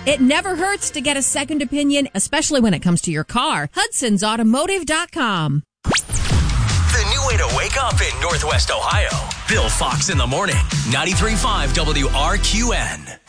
It never hurts to get a second opinion, especially when it comes to your car. Hudson'sAutomotive.com. The new way to wake up in Northwest Ohio. Bill Fox in the morning. 93.5 WRQN.